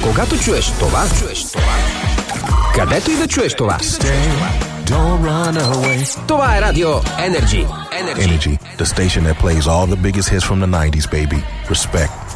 Кога то чуеш това, където и да чуеш това. Don't run away. Това е Радио Energy. Energy, the station that plays all the biggest hits from the 90s, baby. Respect.